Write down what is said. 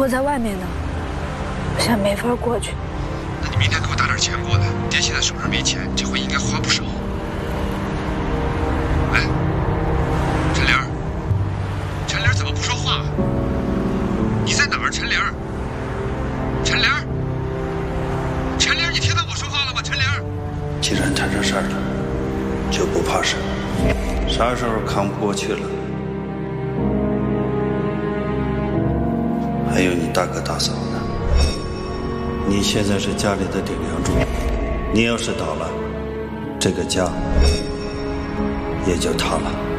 我在外面呢，我现在没法过去。 那你明天给我打点钱过来，爹现在手上没钱，这回应该花不少。喂，陈玲，陈玲怎么不说话？你在哪儿，陈玲？陈玲，陈玲，你听到我说话了吗？陈玲， 既然摊上事儿了，就不怕事。啥时候扛不过去了，还有你大哥大嫂呢。你现在是家里的顶梁柱，你要是倒了，这个家也就塌了。